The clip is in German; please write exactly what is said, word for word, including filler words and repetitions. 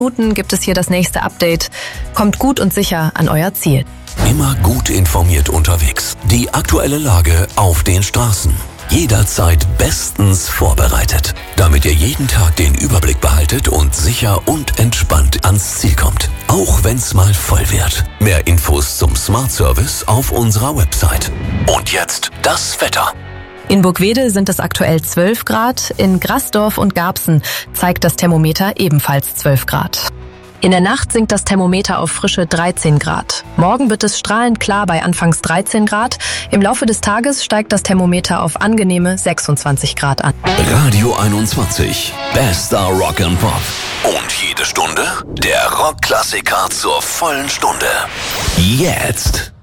Minuten gibt es hier das nächste Update. Kommt gut und sicher an euer Ziel. Immer gut informiert unterwegs. Die aktuelle Lage auf den Straßen. Jederzeit bestens vorbereitet, damit ihr jeden Tag den Überblick behaltet und sicher und entspannt ans Ziel kommt. Auch wenn's mal voll wird. Mehr Infos zum Smart Service auf unserer Website. Und jetzt das Wetter. In Burgwedel sind es aktuell zwölf Grad, in Grassdorf und Garbsen zeigt das Thermometer ebenfalls zwölf Grad. In der Nacht sinkt das Thermometer auf frische dreizehn Grad. Morgen wird es strahlend klar bei anfangs dreizehn Grad. Im Laufe des Tages steigt das Thermometer auf angenehme sechsundzwanzig Grad an. Radio einundzwanzig. Bester Rock and Pop. Und jede Stunde der Rockklassiker zur vollen Stunde. Jetzt.